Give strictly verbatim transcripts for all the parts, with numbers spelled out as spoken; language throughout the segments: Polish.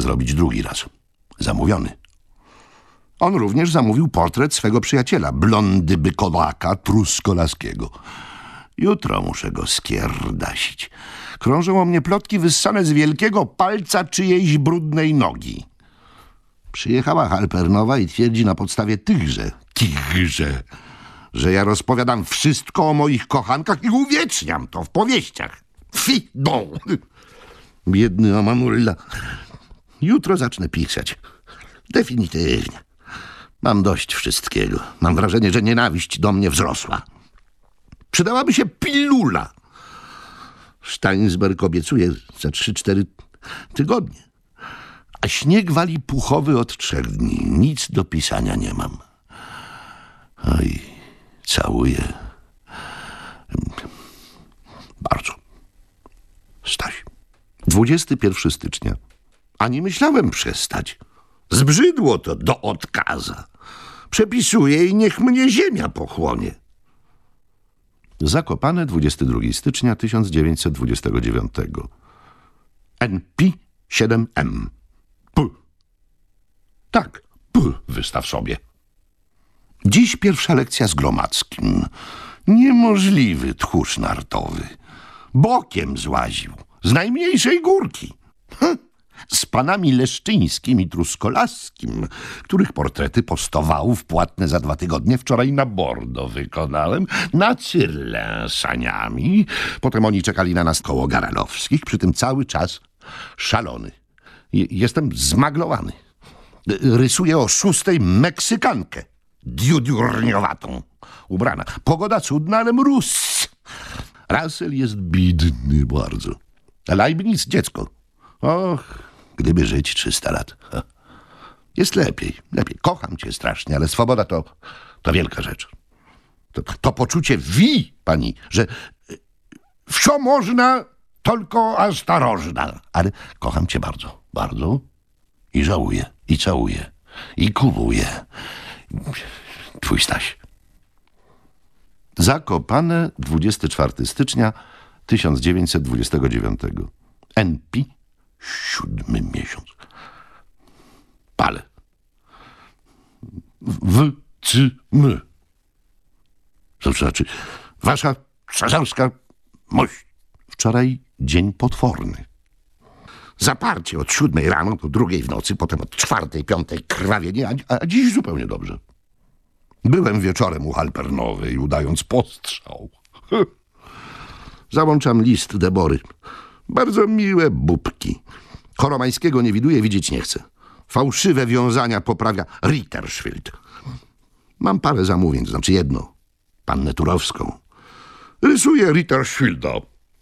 zrobić drugi raz. Zamówiony. On również zamówił portret swego przyjaciela, blondy bykołaka Truskolaskiego. Jutro muszę go skierdasić. Krążą o mnie plotki wyssane z wielkiego palca czyjejś brudnej nogi. Przyjechała Halpernowa i twierdzi na podstawie tychże, tychże, że ja rozpowiadam wszystko o moich kochankach i uwieczniam to w powieściach. Fi, don! Biedny Amanulla. Jutro zacznę pisać. Definitywnie. Mam dość wszystkiego. Mam wrażenie, że nienawiść do mnie wzrosła. Przydałaby się pilula. Steinsberg obiecuje za trzy, cztery tygodnie. A śnieg wali puchowy od trzech dni. Nic do pisania nie mam. Oj, całuję. Bardzo. Staś. dwudziestego pierwszego stycznia. Ani myślałem przestać. Zbrzydło to do odkaza. Przepisuję i niech mnie ziemia pochłonie. Zakopane dwudziestego drugiego stycznia tysiąc dziewięćset dwudziestego dziewiątego. N P siedem M. P. Tak, P wystaw sobie. Dziś pierwsza lekcja z Gromadzkim. Niemożliwy tchórz nartowy. Bokiem złaził. Z najmniejszej górki. Hm. Z panami Leszczyńskim i Truskolaskim, których portrety postowałów płatne za dwa tygodnie wczoraj na Bordo wykonałem, na Cyrlę saniami. Potem oni czekali na nas koło Garalowskich, przy tym cały czas szalony. Jestem zmaglowany. Rysuję o szóstej Meksykankę, diudurniowatą, ubrana. Pogoda cudna, ale mróz. Russell jest biedny bardzo. Leibniz dziecko. Och, gdyby żyć trzysta lat. Jest lepiej, lepiej. Kocham cię strasznie, ale swoboda to, to wielka rzecz. To, to poczucie wi, pani, że wsio można, tylko aż starożna. Ale kocham cię bardzo, bardzo i żałuję, i całuję, i kupuję. Twój Staś. Zakopane dwudziestego czwartego stycznia tysiąc dziewięćset dwudziestego dziewiątego. N P siódmy miesiąc. Pale. W, c, m. To znaczy, wasza cesarska mość. Wczoraj dzień potworny. Zaparcie od siódmej rano do drugiej w nocy, potem od czwartej, piątej krwawienie, a, a dziś zupełnie dobrze. Byłem wieczorem u Halpernowej, udając postrzał. Załączam list Debory. Bardzo miłe bubki. Koromańskiego nie widuje, widzieć nie chce. Fałszywe wiązania poprawia Rittersfield. Mam parę zamówień, to znaczy jedno. Pannę Turowską. Rysuję Rittersfielda.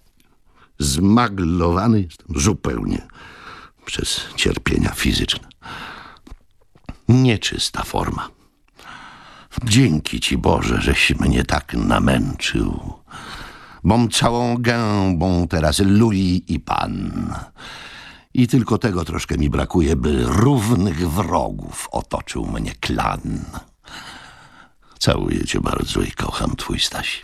Zmaglowany jestem zupełnie przez cierpienia fizyczne. Nieczysta forma. Dzięki ci, Boże, żeś mnie tak namęczył. Bom całą gębą teraz Louis i pan. I tylko tego troszkę mi brakuje, by równych wrogów otoczył mnie klan. Całuję cię bardzo i kocham, twój Staś.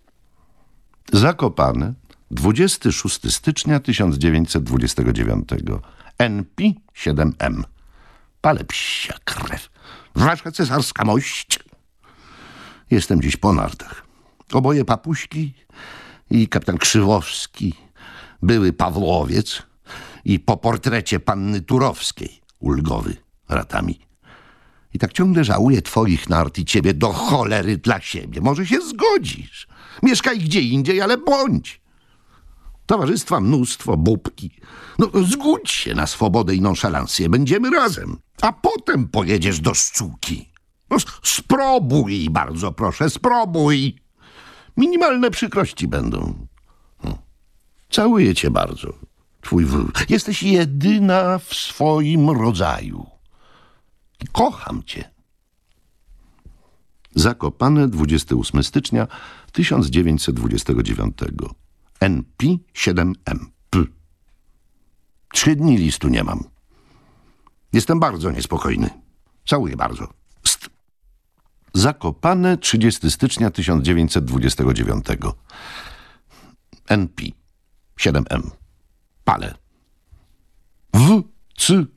Zakopane dwudziestego szóstego stycznia tysiąc dziewięćset dwudziestego dziewiątego. N P siedem M. Pale psia krew. Wasza cesarska mość. Jestem dziś po nartach. Oboje papuśki i kapitan Krzywowski, były Pawłowiec i po portrecie panny Turowskiej, ulgowy ratami. I tak ciągle żałuję twoich nart i ciebie do cholery dla siebie. Może się zgodzisz. Mieszkaj gdzie indziej, ale bądź. Towarzystwa mnóstwo, bubki. No zgódź się na swobodę i nonszalancję. Będziemy razem. A potem pojedziesz do Szczuki. No spróbuj, bardzo proszę, spróbuj. Minimalne przykrości będą. Całuję cię bardzo. Twój w... Jesteś jedyna w swoim rodzaju. Kocham cię. Zakopane dwudziestego ósmego stycznia tysiąc dziewięćset dwudziestego dziewiątego. N P siedem M. P. Trzy dni listu nie mam. Jestem bardzo niespokojny. Całuję bardzo. St. Zakopane trzydziestego stycznia tysiąc dziewięćset dwudziestego dziewiątego. N P siedem M. Pale. W. C.